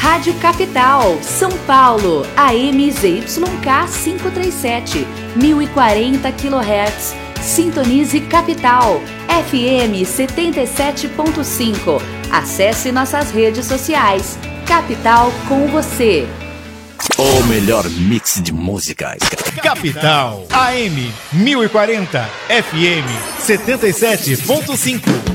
Rádio Capital, São Paulo, AM ZYK 537, 1040 kHz. Sintonize Capital, FM 77.5. Acesse nossas redes sociais. Capital com você. O melhor mix de músicas. Capital, AM 1040, FM 77.5.